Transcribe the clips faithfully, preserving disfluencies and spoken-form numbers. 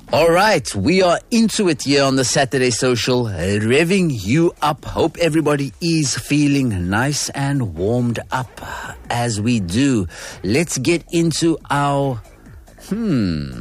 All right, we are into it here on the Saturday Social, uh, revving you up. Hope everybody is feeling nice and warmed up as we do. Let's get into our, hmm,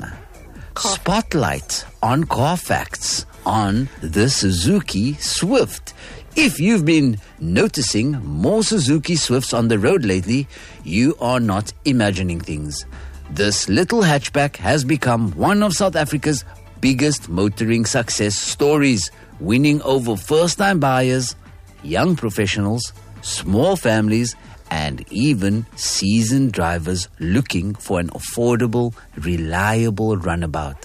spotlight on car facts on the Suzuki Swift. If you've been noticing more Suzuki Swifts on the road lately, you are not imagining things. This little hatchback has become one of South Africa's biggest motoring success stories, winning over first-time buyers, young professionals, small families, and even seasoned drivers looking for an affordable, reliable runabout.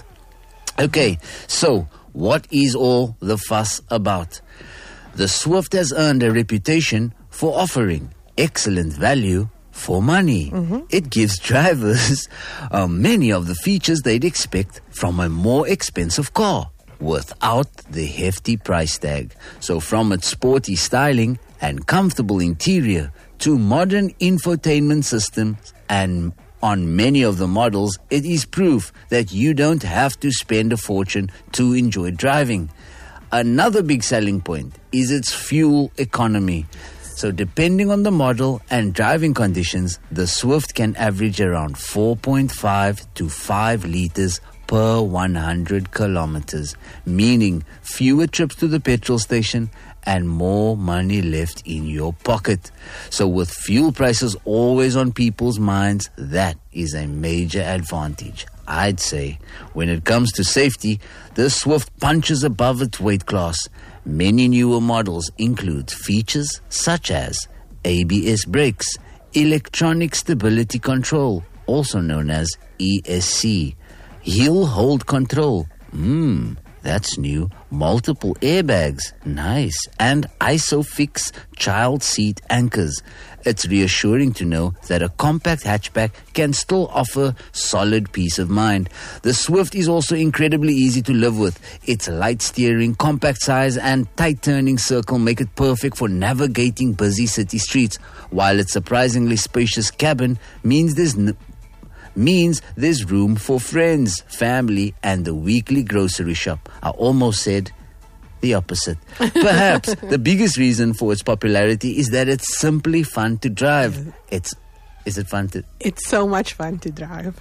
Okay, so what is all the fuss about? The Swift has earned a reputation for offering excellent value for money. Mm-hmm. It gives drivers uh, many of the features they'd expect from a more expensive car without the hefty price tag. So from its sporty styling and comfortable interior to modern infotainment systems, and on many of the models, it is proof that you don't have to spend a fortune to enjoy driving. Another big selling point is its fuel economy. So depending on the model and driving conditions, the Swift can average around four point five to five liters per one hundred kilometers, meaning fewer trips to the petrol station and more money left in your pocket. So with fuel prices always on people's minds, that is a major advantage. I'd say when it comes to safety, the Swift punches above its weight class. Many newer models include features such as A B S brakes, electronic stability control, also known as E S C, hill hold control, mmm, that's new, multiple airbags, nice, and ISOFIX child seat anchors. It's reassuring to know that a compact hatchback can still offer solid peace of mind. The Swift is also incredibly easy to live with. Its light steering, compact size, and tight turning circle make it perfect for navigating busy city streets, while its surprisingly spacious cabin means there's n- means there's room for friends, family, and the weekly grocery shop. I almost said the opposite. Perhaps the biggest reason for its popularity is that it's simply fun to drive. It's is it fun to? It's so much fun to drive.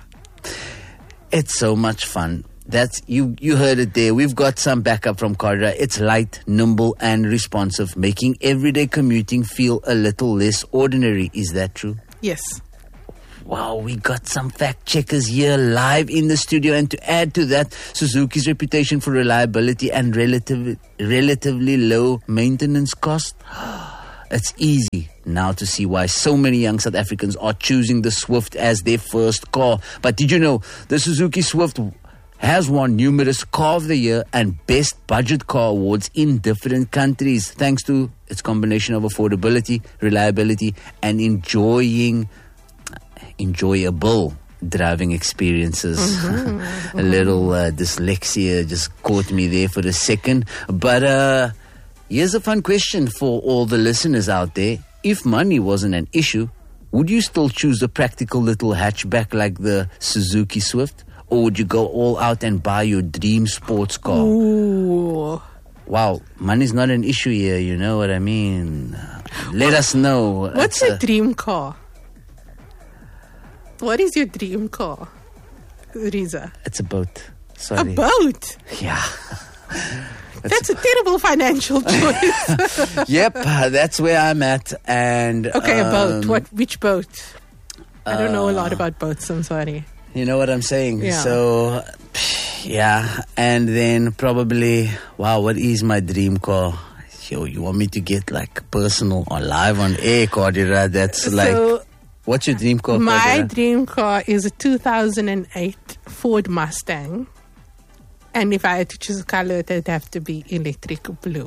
It's so much fun. That's you. You heard it there. We've got some backup from Cordra. It's light, nimble, and responsive, making everyday commuting feel a little less ordinary. Is that true? Yes. Wow, we got some fact checkers here live in the studio. And to add to that, Suzuki's reputation for reliability and relative, relatively low maintenance cost. It's easy now to see why so many young South Africans are choosing the Swift as their first car. But did you know the Suzuki Swift has won numerous Car of the Year and Best Budget Car awards in different countries, thanks to its combination of affordability, reliability, and enjoying enjoyable driving experiences. Mm-hmm, mm-hmm. A little uh, dyslexia just caught me there for a second. But uh, here's a fun question for all the listeners out there. If money wasn't an issue, would you still choose a practical little hatchback like the Suzuki Swift? Or would you go all out and buy your dream sports car? Ooh. Wow, money's not an issue here, you know what I mean? Let us know. What's it's your a- dream car? What is your dream car, Riza? It's a boat. Sorry. A boat? Yeah. That's a terrible financial choice. Yep, uh, that's where I'm at. And okay, um, a boat. What? Which boat? I don't know a lot about boats. I'm sorry. You know what I'm saying? Yeah. So, yeah. And then probably, wow, what is my dream car? Yo, you want me to get like personal or live on air, Cordira? That's like... So, what's your dream car? My Cordira? dream car is a two thousand eight Ford Mustang. And if I had to choose a color, it would have to be electric blue.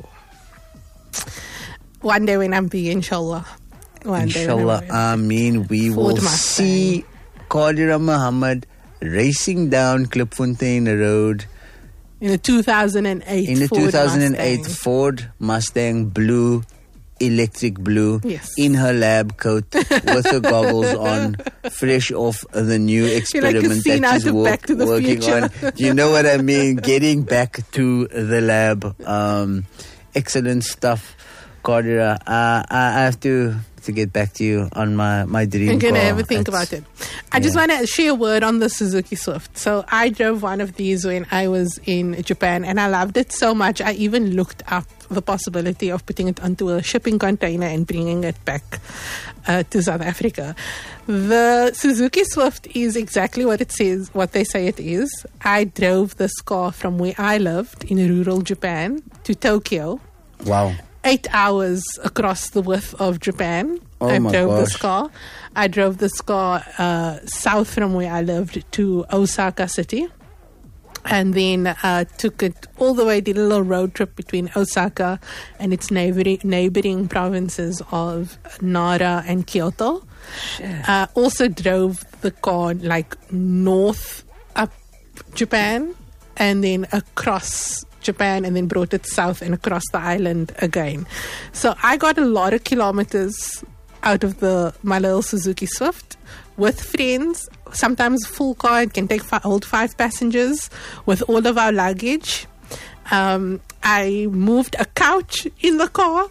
One day when I'm big, inshallah. One Inshallah, day I mean, we Ford will Mustang. see Cordira Muhammad racing down Klipfontein Road in a two thousand eight in a Ford two thousand eight Mustang. Ford Mustang blue electric blue, Yes. in her lab coat with her goggles on, fresh off the new experiment scene that out she's of work, Back to the working Future. on. You know what I mean? Getting back to the lab. Um, excellent stuff, Cordera. Uh, I I have to to get back to you on my, my dream I'm going to car. have a think It's- about it. I just yeah. want to share a word on the Suzuki Swift. So I drove one of these when I was in Japan, and I loved it so much. I even looked up the possibility of putting it onto a shipping container and bringing it back uh, to South Africa. The Suzuki Swift is exactly what it says, what they say it is. I drove this car from where I lived in rural Japan to Tokyo. Wow. Eight hours across the width of Japan. Oh I my drove this gosh. car. I drove this car uh, south from where I lived to Osaka City. And then uh, took it all the way, did a little road trip between Osaka and its neighboring, neighboring provinces of Nara and Kyoto. Uh, also drove the car like north up Japan and then across Japan and then brought it south and across the island again. So I got a lot of kilometers out of the my little Suzuki Swift with friends, sometimes full car. It can take fi- hold five passengers with all of our luggage. Um, I moved a couch in the car.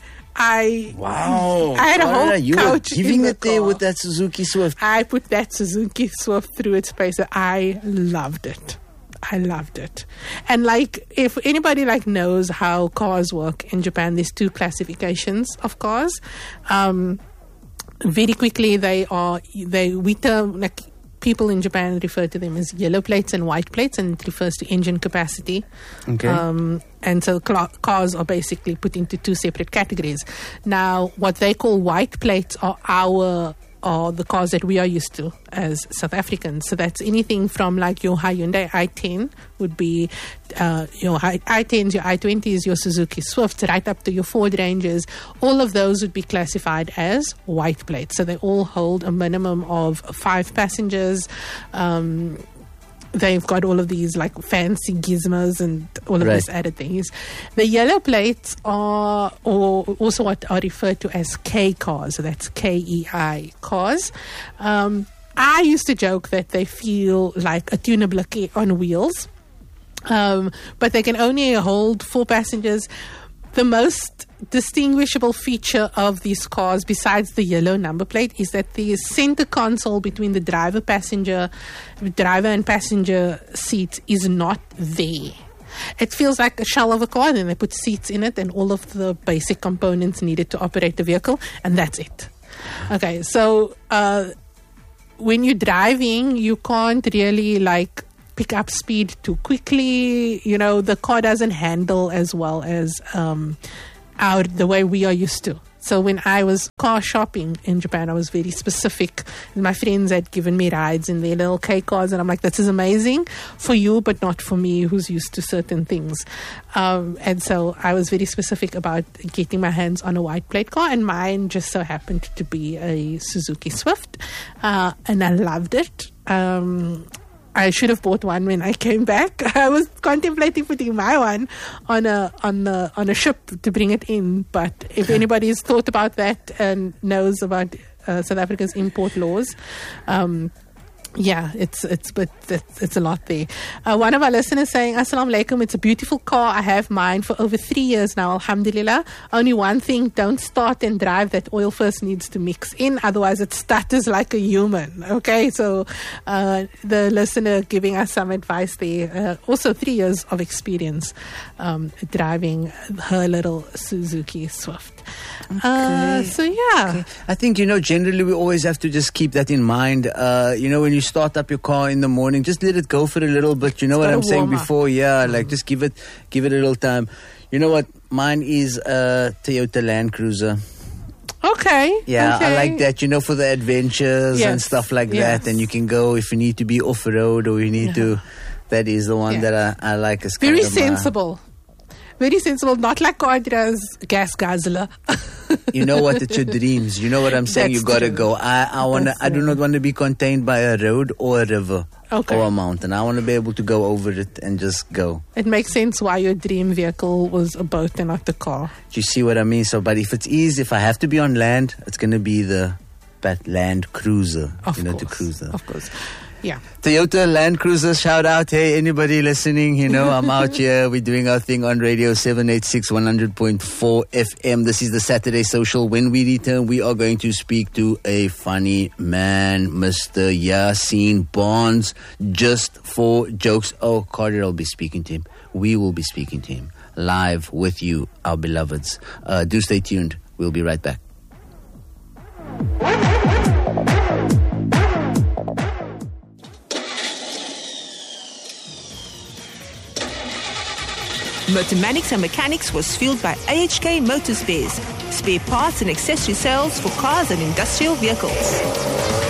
I Wow. I had a whole Cordera, you were couch giving in the it there car. with that Suzuki Swift. I put that Suzuki Swift through its paces. I loved it. I loved it. And like, if anybody like knows how cars work in Japan, there's two classifications of cars. Um, very quickly, they are, they, we term, like, people in Japan refer to them as yellow plates and white plates, and it refers to engine capacity. Okay. Um, and so cla cars are basically put into two separate categories. Now, what they call white plates are our are the cars that we are used to as South Africans. So that's anything from like your Hyundai i ten would be uh, your i tens, your i twenties, your Suzuki Swifts, right up to your Ford Rangers. All of those would be classified as white plates. So they all hold a minimum of five passengers. Um, They've got all of these like fancy gizmos and all of Right. this added things. The yellow plates are or also what are referred to as K cars. So that's K E I cars. Um, I used to joke that they feel like a tunability on wheels, um, but they can only hold four passengers. The most distinguishable feature of these cars, besides the yellow number plate, is that the center console between the driver passenger driver and passenger seats is not there. It feels like a shell of a car, and then they put seats in it and all of the basic components needed to operate the vehicle, and that's it. Okay, so uh, when you're driving, you can't really like pick up speed too quickly. You know, the car doesn't handle as well as um, our the way we are used to. So when I was car shopping in Japan, I was very specific. My friends had given me rides in their little K cars, and I'm like, this is amazing for you, but not for me, who's used to certain things. Um, and so I was very specific about getting my hands on a white plate car, and mine just so happened to be a Suzuki Swift, uh, and I loved it. Um, I should have bought one when I came back. I was contemplating putting my one on a on the on a ship to bring it in. But if anybody's thought about that and knows about uh, South Africa's import laws, um, yeah, it's it's but it's, it's a lot there. Uh, one of our listeners saying, "Assalamu alaikum. It's a beautiful car. I have mine for over three years now. Alhamdulillah. Only one thing: don't start and drive. That oil first needs to mix in, otherwise it stutters like a human." Okay, so uh, the listener giving us some advice there. Uh, also, three years of experience um, driving her little Suzuki Swift. Uh, so yeah. I think, you know, generally we always have to just keep that in mind. Uh, you know, when you start up your car in the morning, just let it go for a little bit. You know what gotta I'm saying warm up. before? Yeah, like just give it, give it a little time. You know what? Mine is a Toyota Land Cruiser. Okay. Yeah, okay. I like that, you know, for the adventures and Yes, stuff like yes. that. And you can go if you need to be off road or you need to. That is the one Yeah. that I, I like. As Very kind of my- sensible. Very sensible. Not like Cordra's gas guzzler. You know what? It's your dreams. You know what I'm saying? That's You gotta true. go. I, I wanna. That's I do true. not want to be contained by a road or a river. Okay. or a mountain. I want to be able to go over it and just go. It makes sense why your dream vehicle was a boat and not the car. Do you see what I mean? So, but if it's easy, if I have to be on land, it's going to be the that Land Cruiser. Of you know, course. to cruiser. Of course. Yeah. Toyota Land Cruiser, shout out. Hey, anybody listening, you know, I'm out here. We're doing our thing on radio seven eighty-six, one hundred point four F M. This is the Saturday Social. When we return, we are going to speak to a funny man, Mister Yassine Barnes, just for jokes. Oh, Carter will be speaking to him. We will be speaking to him live with you, our beloveds. Uh, do stay tuned. We'll be right back. Motormanics and Mechanics was fueled by A H K Motor Spares, spare parts and accessory sales for cars and industrial vehicles.